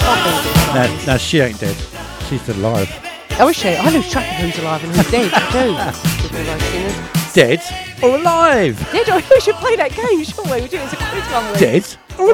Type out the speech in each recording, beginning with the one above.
Now she ain't dead. She's still alive. Oh, is she? I lose track of who's alive and who's dead. I do. With all those singers. Dead or alive? Dead or we should play that game, shouldn't we? We do it as a quiz one week. Dead or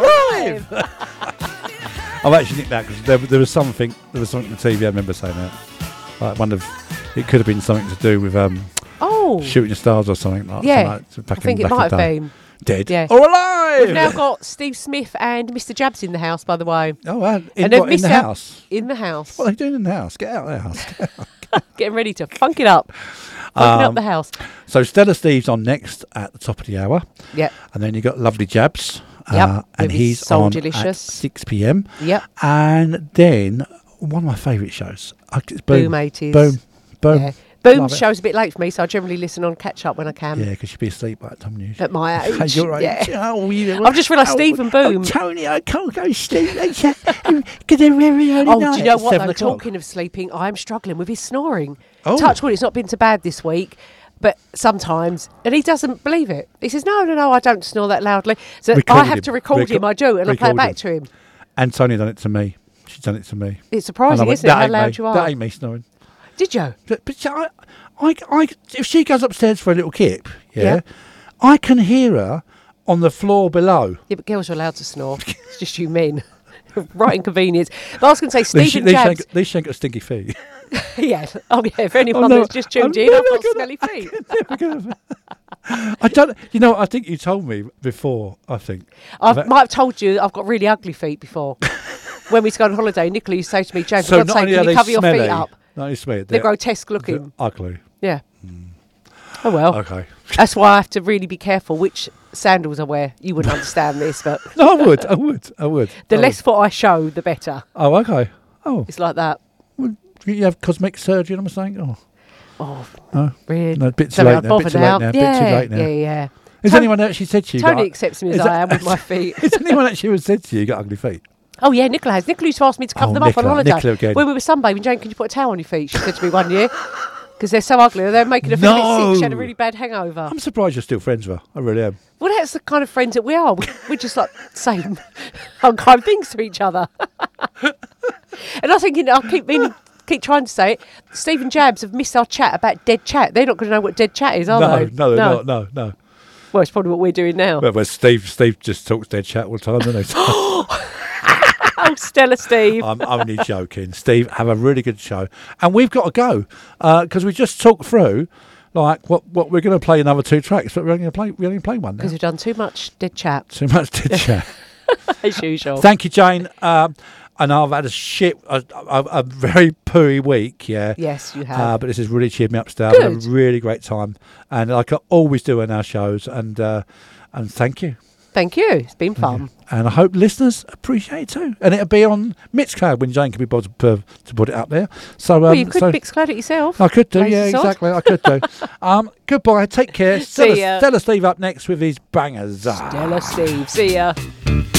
alive? I've actually nicked that because there was something on the TV. I remember saying that. Like it could have been something to do with Shooting the Stars or something. Like, yeah, back I think it might have been. Dead yeah. or alive? We've now got Steve Smith and Mr. Jabs in the house, by the way. Oh, wow. In the house? In the house. What are they doing in the house? Get out of the house. Getting ready to funk it up. Funking up the house. So Stella Steve's on next at the top of the hour. Yep. And then you got Lovely Jabs. Yep. And he's Soul on Delicious. at 6 p.m. Yep. And then one of my favourite shows. Boom 80s. Boom. Yeah. Boom's show's a bit late for me, so I generally listen on catch up when I can. Yeah, because you'll be asleep by the time you... At my age. You're right. Yeah. I've just realised Steve and Boom. Tony, I can't go sleep because they're very early night. Do you know what? Though, 7 o'clock. Talking of sleeping, I am struggling with his snoring. Oh. Touch wood, it's not been so bad this week. But sometimes, and he doesn't believe it. He says, no, I don't snore that loudly. So I have to record him, I do, and I play it back to him. And Tony done it to me. She's done it to me. It's surprising, isn't it, how loud you are? That ain't me snoring. Did you? But I, if she goes upstairs for a little kip, I can hear her on the floor below. Yeah, but girls are allowed to snore. It's just you men. Right inconvenience. But I was going to say, Stephen Jabs... At least she ain't got stinky feet. Yeah. Oh, yeah, for anyone that's just tuned in, I've got smelly feet. I don't... You know, I think you told me before, I think. I might have told you I've got really ugly feet before. When we used to go on holiday, Nicola used to say to me, James, so for God's sake, can you cover your feet up? Not only smelly, they're grotesque looking. They're ugly. Yeah. Oh, well. Okay. That's why I have to really be careful which sandals I wear. You wouldn't understand this, but... No, I would. The less foot I show, the better. Oh, okay. Oh. It's like that. Well, you have cosmetic surgery, you know what I'm saying? Oh, really? No, a bit too late now. Bit too late now. Yeah. Has anyone actually said to you... Tony accepts me as I am with my feet. Has anyone actually said to you got ugly feet? Oh, yeah, Nicola has. Nicola used to ask me to cover them up on holiday. Nicola again. When we were sunbathing, Jane, can you put a towel on your feet? She said to me one year. Because they're so ugly. They're making her feel a bit sick. She had a really bad hangover. I'm surprised you're still friends with her. I really am. Well, that's the kind of friends that we are. We're just like saying unkind things to each other. And I was thinking, I keep trying to say it. Steve and Jabs have missed our chat about dead chat. They're not going to know what dead chat is, are they? No, they're not. No. Well, it's probably what we're doing now. Well, Steve just talks dead chat all the time, doesn't he? Oh, Stella Steve. I'm only joking. Steve, have a really good show. And we've got to go because we just talked through like what we're going to play another 2 tracks, but we only play one now. Because we've done too much dead chat. Too much dead chat. As usual. Thank you, Jane. And I've had a very pooey week, yeah. Yes, you have. But this has really cheered me up today. I've had a really great time. And like I always do on our shows. And thank you. Thank you. It's been fun. And I hope listeners appreciate it too. And it'll be on Mixcloud when Jane can be bothered to put it up there. So you could Mixcloud it yourself. I could do, yeah, exactly. I could do. Goodbye. Take care. See ya. Stella Steve up next with his bangers. Stella Steve. See ya.